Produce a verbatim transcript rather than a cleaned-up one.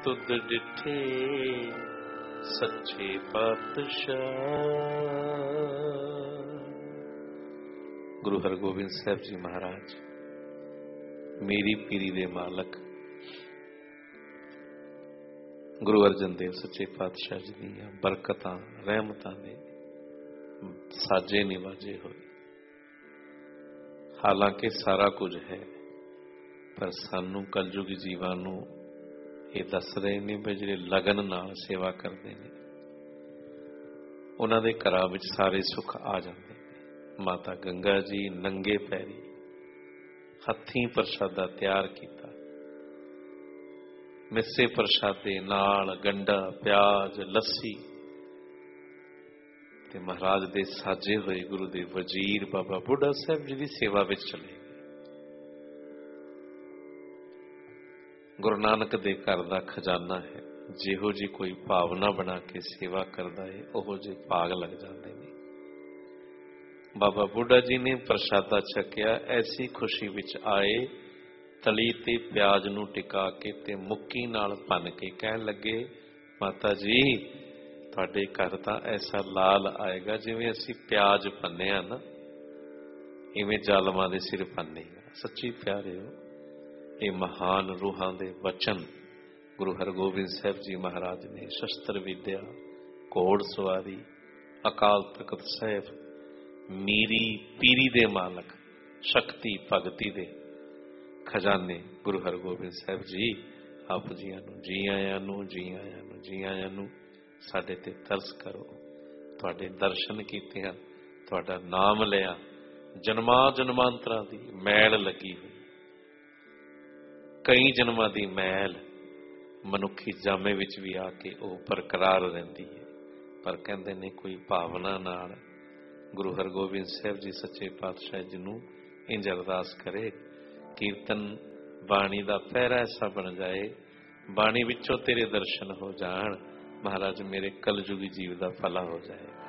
तुद डिठे सच्चे पातशाह। गुरु हरगोबिंद साहब जी महाराज मेरी पीरी दे मालक गुरु अर्जन देव सच्चे पातशाह जी दी बरकतां रहमतां दे साजे निवाजे होए। हालांकि सारा कुछ है पर सानू कलयुगी जीवां नू ये दस रहे ने भी जिहड़े लगन नाल सेवा करते हैं उन्हां दे घरां विच सारे सुख आ जाते हैं। माता गंगा जी नंगे पैरी हत्थीं प्रशादा तैयार किया, मिस्से प्रशादे नाल गंडा प्याज लस्सी ते महाराज दे साजे हुए गुरु दे वजीर बाबा बुढ़ा साहब जी की सेवा विच चले। गुरु नानक दे घर दा खजाना है, जिहो जी कोई भावना बना के सेवा करता है ओहो जे भाग लग जाते हैं। बाबा बुढ़ा जी ने प्रशादा छकिया, ऐसी खुशी विच आए तली ते प्याज नू टिका के ते मुक्की नाल भन के कहन लगे, माता जी तुहाडे घर तां ऐसा लाल आएगा जिवें असीं प्याज भन्ने आ ना, इवें जालमां दे सिर भन्ने। सच्ची प्यारे हो, ये महान रूहां दे वचन गुरु हरगोबिंद साहब जी महाराज ने शस्त्र विद्या घोड़ सवारी अकाल तख्त साहब मीरी पीरी दे मालक शक्ति भगती दे खजाने गुरु हरगोबिंद साहब जी आप जियां नू जी आयां नू जी आयां नू जी आयां नू साडे ते तरस करो। तुहाडे दर्शन कीते हैं, तुहाडा नाम लिया, जन्मां जन्मांतरां दी मैल लगी हुई, कई जन्मां दी मैल मनुखी जामे विच भी आके वो बरकरार रहिंदी है। पर कहंदे ने कोई भावना नाल गुरु हरगोबिंद साहब जी सच्चे पातशाह जी नूं इंज अरदास करे, कीर्तन बाणी दा पहरा ऐसा बन जाए, बाणी विचों तेरे दर्शन हो जाण, महाराज मेरे कलयुगी जीव दा भला हो जाए।